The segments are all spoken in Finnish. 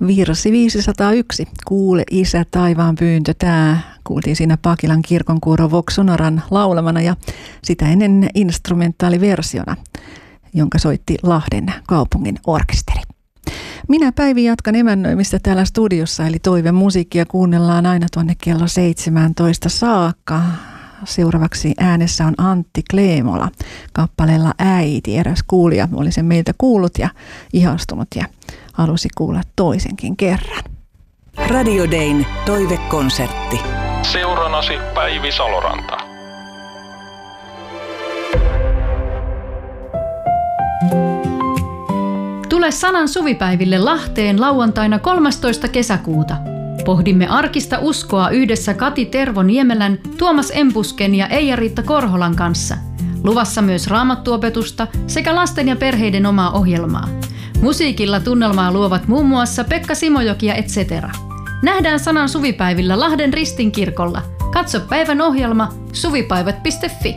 Virsi 501, Kuule isä taivaan pyyntö, tämä kuultiin siinä Pakilan kirkonkuoro Vox Sonoran laulamana ja sitä ennen instrumentaaliversiona, jonka soitti Lahden kaupungin orkesteri. Minä Päivi jatkan emännöimistä täällä studiossa, eli Toive musiikkia kuunnellaan aina tuonne kello 17 saakka. Seuraavaksi äänessä on Antti Kleemola kappaleella Äiti. Eräs kuulija oli sen meiltä kuullut ja ihastunut ja halusi kuulla toisenkin kerran. Radio Dayn toivekonsertti. Seuranasi Päivi Saloranta. Tule Sanan suvipäiville Lahteen lauantaina 13. kesäkuuta. Pohdimme arkista uskoa yhdessä Kati Tervo-Niemelän, Tuomas Empusken ja Eija-Riitta Korholan kanssa. Luvassa myös raamattuopetusta sekä lasten ja perheiden omaa ohjelmaa. Musiikilla tunnelmaa luovat muun muassa Pekka Simojoki ja etc. Nähdään Sanan suvipäivillä Lahden Ristinkirkolla. Katso päivän ohjelma suvipäivät.fi.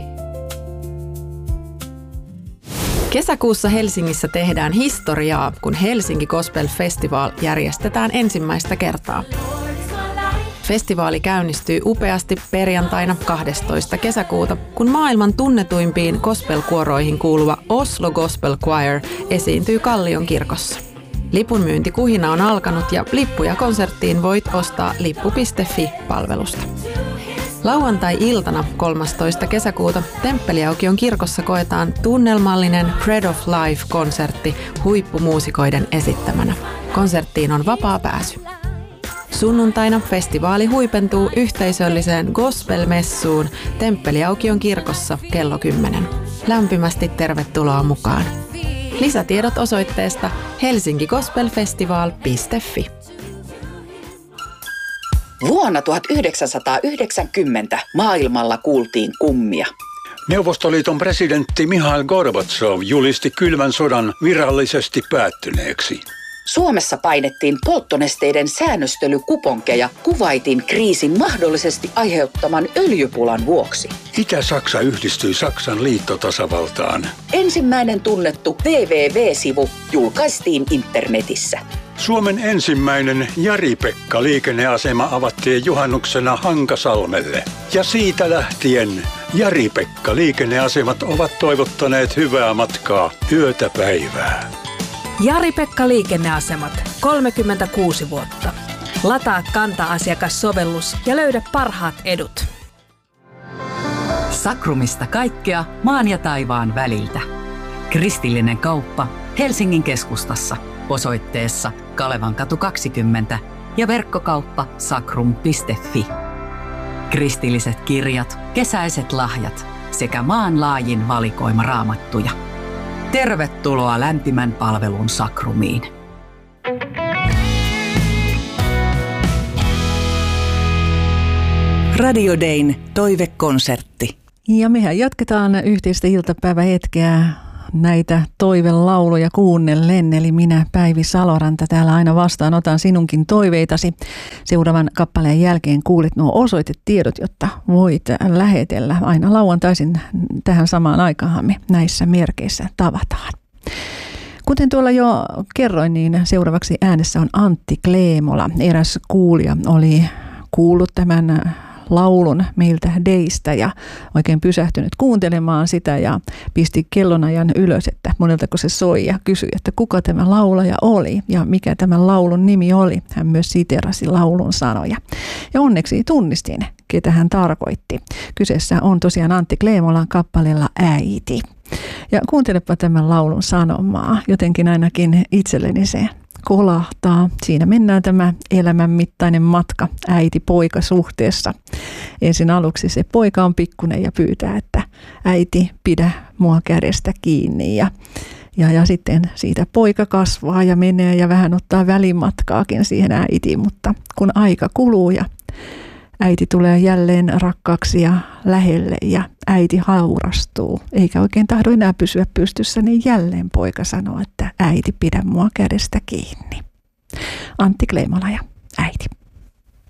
Kesäkuussa Helsingissä tehdään historiaa, kun Helsinki Gospel Festival järjestetään ensimmäistä kertaa. Festivaali käynnistyy upeasti perjantaina 12. kesäkuuta, kun maailman tunnetuimpiin gospelkuoroihin kuuluva Oslo Gospel Choir esiintyy Kallion kirkossa. Lipunmyyntikuhina on alkanut ja lippuja konserttiin voit ostaa lippu.fi-palvelusta. Lauantai-iltana 13. kesäkuuta Temppeliaukion kirkossa koetaan tunnelmallinen Bread of Life-konsertti huippumuusikoiden esittämänä. Konserttiin on vapaa pääsy. Sunnuntaina festivaali huipentuu yhteisölliseen gospel-messuun Temppeliaukion kirkossa kello 10. Lämpimästi tervetuloa mukaan. Lisätiedot osoitteesta helsinkigospelfestival.fi. Vuonna 1990 maailmalla kuultiin kummia. Neuvostoliiton presidentti Mihail Gorbatsov julisti kylmän sodan virallisesti päättyneeksi. Suomessa painettiin polttonesteiden säännöstelykuponkeja Kuwaitin kriisin mahdollisesti aiheuttaman öljypulan vuoksi. Itä-Saksa yhdistyi Saksan liittotasavaltaan. Ensimmäinen tunnettu www-sivu julkaistiin internetissä. Suomen ensimmäinen Jari-Pekka liikenneasema avattiin juhannuksena Hankasalmelle. Ja siitä lähtien Jari-Pekka liikenneasemat ovat toivottaneet hyvää matkaa yötä päivää. Jari-Pekka liikenneasemat, 36 vuotta. Lataa kanta-asiakassovellus ja löydä parhaat edut. Sakrumista kaikkea maan ja taivaan väliltä. Kristillinen kauppa Helsingin keskustassa osoitteessa Kalevankatu 20 ja verkkokauppa sakrum.fi. Kristilliset kirjat, kesäiset lahjat sekä maanlaajin valikoima raamattuja. Tervetuloa lämpimän palvelun Sakrumiin. Radio Dayn toivekonsertti. Ja mehän jatketaan yhteistä iltapäivähetkeä näitä toivelauluja kuunnellen, eli minä Päivi Saloranta täällä aina vastaanotan sinunkin toiveitasi. Seuraavan kappaleen jälkeen kuulit nuo osoitetiedot, jotta voit lähetellä. Aina lauantaisin tähän samaan aikaan me näissä merkeissä tavataan. Kuten tuolla jo kerroin, niin seuraavaksi äänessä on Antti Kleemola. Eräs kuulija oli kuullut tämän laulun meiltä Daystä ja oikein pysähtynyt kuuntelemaan sitä ja pisti kellonajan ylös, että moneltako se soi ja kysyi, että kuka tämä laulaja oli ja mikä tämän laulun nimi oli. Hän myös siterasi laulun sanoja. Ja onneksi tunnistin, ketä hän tarkoitti. Kyseessä on tosiaan Antti Kleemolan kappaleella Äiti. Ja kuuntelepa tämän laulun sanomaa, jotenkin ainakin itselleni se kolahtaa. Siinä mennään tämä elämänmittainen matka äiti-poika-suhteessa. Ensin aluksi se poika on pikkunen ja pyytää, että äiti pidä mua kädestä kiinni. Ja sitten siitä poika kasvaa ja menee ja vähän ottaa välimatkaakin siihen äitiin, mutta kun aika kuluu ja äiti tulee jälleen rakkaaksi ja lähelle ja äiti haurastuu, eikä oikein tahdo enää pysyä pystyssä, niin jälleen poika sanoo, että äiti pidä mua kädestä kiinni. Antti Kleemola ja Äiti.